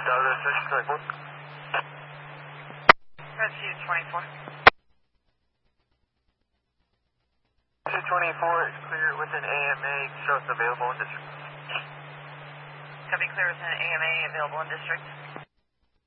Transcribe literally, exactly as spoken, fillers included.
Delta six twenty-four. Red C twenty-four. C twenty-four is clear with an A M A, shows available in district. Copy, clear with an A M A available in district.